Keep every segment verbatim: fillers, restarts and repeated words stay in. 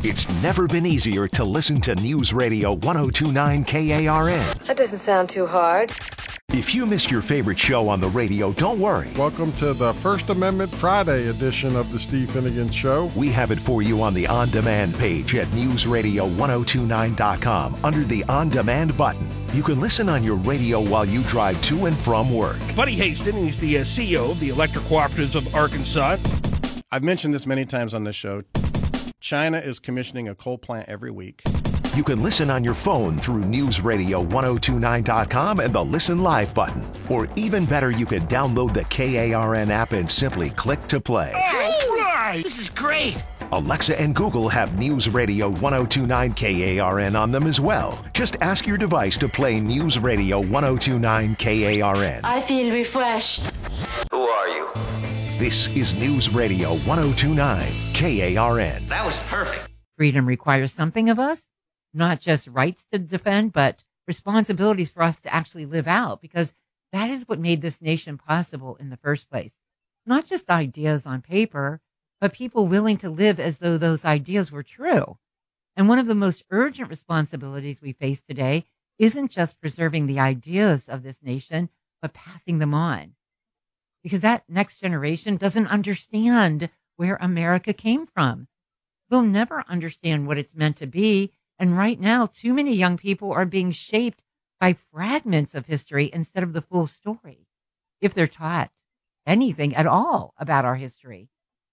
It's never been easier to listen to News Radio one oh two point nine K A R N. That doesn't sound too hard. If you missed your favorite show on the radio, don't worry. Welcome to the First Amendment Friday edition of the Steve Finnegan Show. We have it for you on the On Demand page at news radio ten twenty-nine dot com under the On Demand button. You can listen on your radio while you drive to and from work. Buddy Haston, he's the uh, C E O of the Electric Cooperatives of Arkansas. I've mentioned this many times on this show. China is commissioning a coal plant every week. You can listen on your phone through news radio ten twenty-nine dot com and the Listen Live button. Or even better, you can download the K A R N app and simply click to play. All right, this is great. Alexa and Google have News Radio ten twenty-nine K A R N on them as well. Just ask your device to play News Radio ten twenty-nine K A R N. I feel refreshed. Who are you? This is News Radio ten twenty-nine K A R N. That was perfect. Freedom requires something of us, not just rights to defend, but responsibilities for us to actually live out, because that is what made this nation possible in the first place. Not just ideas on paper, but people willing to live as though those ideas were true. And one of the most urgent responsibilities we face today isn't just preserving the ideas of this nation, but passing them on. Because that next generation doesn't understand where America came from. They'll never understand what it's meant to be. And right now, too many young people are being shaped by fragments of history instead of the full story, if they're taught anything at all about our history.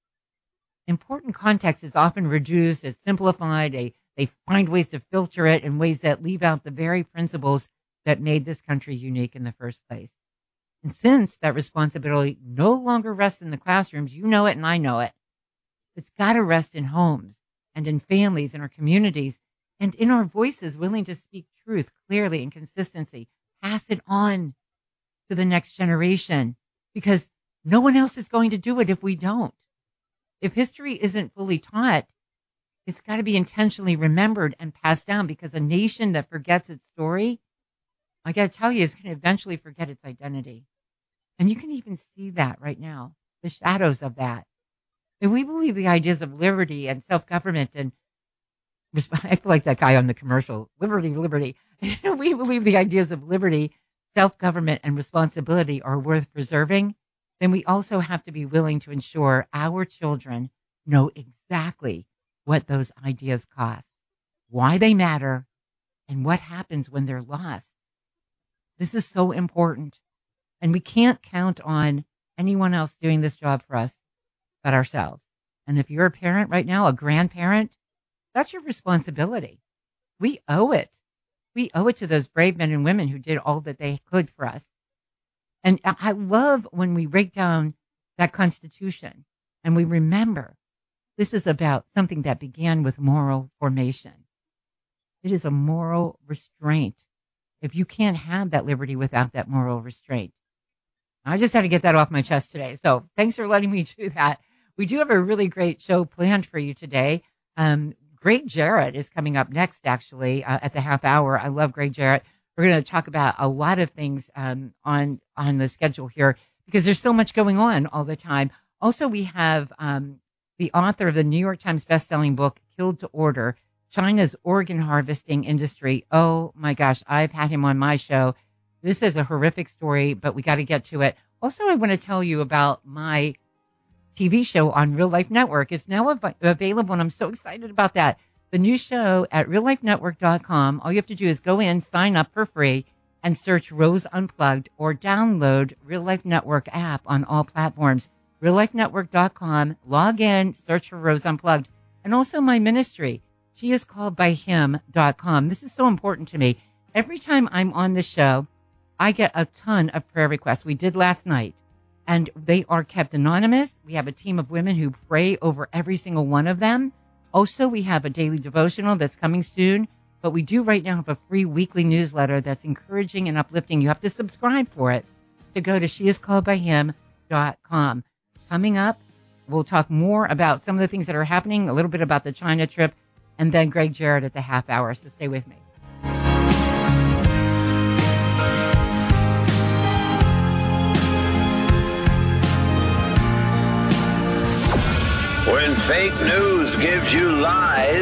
Important context is often reduced, it's simplified, they, they find ways to filter it in ways that leave out the very principles that made this country unique in the first place. And since that responsibility no longer rests in the classrooms, you know it and I know it, it's got to rest in homes and in families, in our communities, and in our voices willing to speak truth clearly and consistency. Pass it on to the next generation, because no one else is going to do it if we don't. If history isn't fully taught, it's got to be intentionally remembered and passed down, because a nation that forgets its story, I got to tell you, is going to eventually forget its identity. And you can even see that right now, the shadows of that. If we believe the ideas of liberty and self-government and I feel like that guy on the commercial, liberty, liberty. We believe the ideas of liberty, self-government, and responsibility are worth preserving, then we also have to be willing to ensure our children know exactly what those ideas cost, why they matter, and what happens when they're lost. This is so important. And we can't count on anyone else doing this job for us but ourselves. And if you're a parent right now, a grandparent, that's your responsibility. We owe it. We owe it to those brave men and women who did all that they could for us. And I love when we break down that Constitution and we remember this is about something that began with moral formation. It is a moral restraint. If you can't have that liberty without that moral restraint. I just had to get that off my chest today. So thanks for letting me do that. We do have a really great show planned for you today. Um, Greg Jarrett is coming up next, actually, uh, at the half hour. I love Greg Jarrett. We're going to talk about a lot of things um, on, on the schedule here because there's so much going on all the time. Also, we have um, the author of the New York Times bestselling book, Killed to Order, China's Organ Harvesting Industry. Oh, my gosh, I've had him on my show. This is a horrific story, but we got to get to it. Also, I want to tell you about my T V show on Real Life Network. It's now av- available, and I'm so excited about that. The new show at real life network dot com. All you have to do is go in, sign up for free, and search Rose Unplugged or download Real Life Network app on all platforms. real life network dot com. Log in, search for Rose Unplugged. And also my ministry, she is called by him dot com. This is so important to me. Every time I'm on the show, I get a ton of prayer requests. We did last night, and they are kept anonymous. We have a team of women who pray over every single one of them. Also, we have a daily devotional that's coming soon, but we do right now have a free weekly newsletter that's encouraging and uplifting. You have to subscribe for it to go to she is called by him dot com. Coming up, we'll talk more about some of the things that are happening, a little bit about the China trip, and then Greg Jarrett at the half hour. So stay with me. When fake news gives you lies,